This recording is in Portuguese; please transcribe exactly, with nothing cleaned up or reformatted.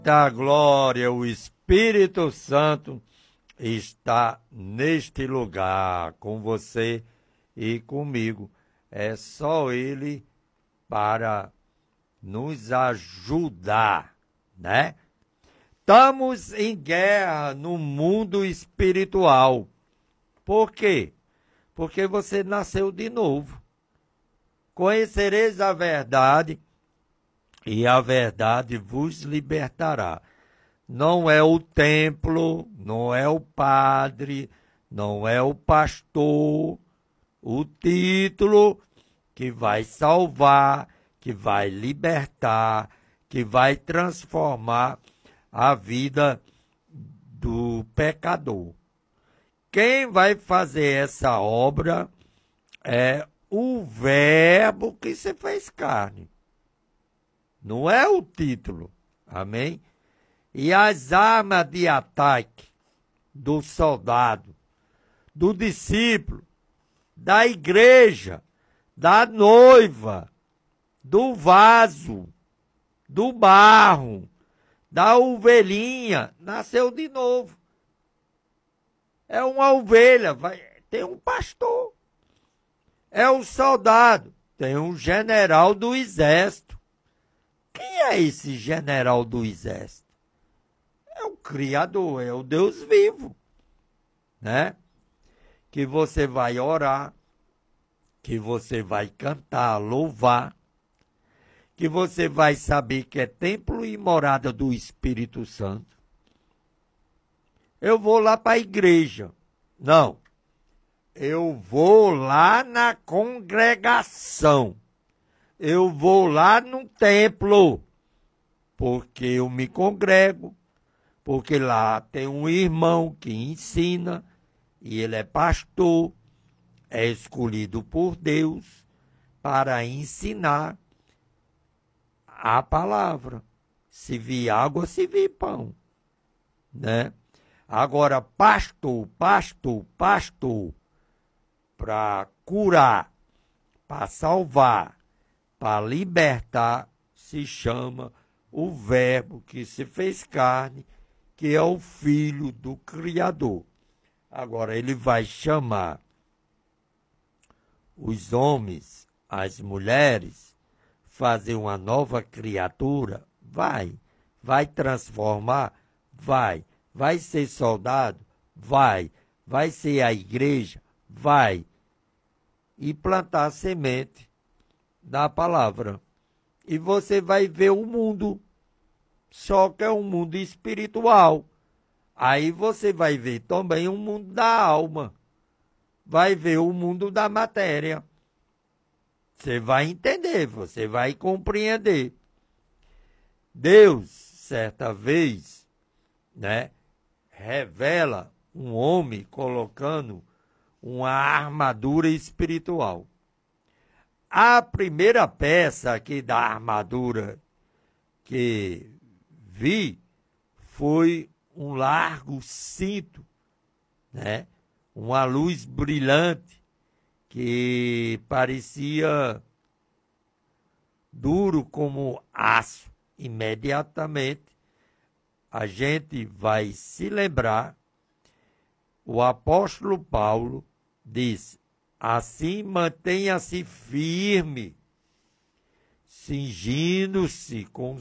Da glória, o Espírito Santo está neste lugar com você e comigo. É só Ele para nos ajudar, né? Estamos em guerra no mundo espiritual. Por quê? Porque você nasceu de novo. Conhecereis a verdade e a verdade vos libertará. Não é o templo, não é o padre, não é o pastor, o título que vai salvar, que vai libertar, que vai transformar a vida do pecador. Quem vai fazer essa obra é o Verbo que se fez carne. Não é o título, amém? E as armas de ataque do soldado, do discípulo, da igreja, da noiva, do vaso, do barro, da ovelhinha, nasceu de novo. É uma ovelha, vai, tem um pastor. É um soldado, tem um general do exército. Quem é esse general do exército? É o Criador, é o Deus vivo, né? Que você vai orar, que você vai cantar, louvar, que você vai saber que é templo e morada do Espírito Santo. Eu vou lá para a igreja. Não, eu vou lá na congregação. Eu vou lá no templo, porque eu me congrego, porque lá tem um irmão que ensina, e ele é pastor, é escolhido por Deus para ensinar a palavra. Se vir água, se vir pão, né? Agora, pastor, pastor, pastor, para curar, para salvar, para libertar, se chama o Verbo que se fez carne, que é o Filho do Criador. Agora, ele vai chamar os homens, as mulheres, fazer uma nova criatura? Vai. Vai transformar? Vai. Vai ser soldado? Vai. Vai ser a igreja? Vai. E plantar a semente da palavra. E você vai ver o mundo, só que é um mundo espiritual. Aí você vai ver também o mundo da alma. Vai ver o mundo da matéria. Você vai entender, você vai compreender. Deus, certa vez, né, revela um homem colocando uma armadura espiritual. A primeira peça aqui da armadura que vi foi um largo cinto, né? Uma luz brilhante que parecia duro como aço. Imediatamente a gente vai se lembrar, o apóstolo Paulo diz: assim mantenha-se firme, cingindo-se com